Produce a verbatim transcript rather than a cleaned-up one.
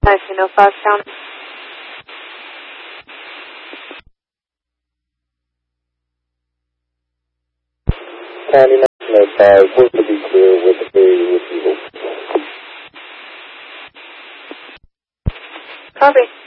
nine oh five County. County nine oh five, wait to be clear with the area retrieval. Copy.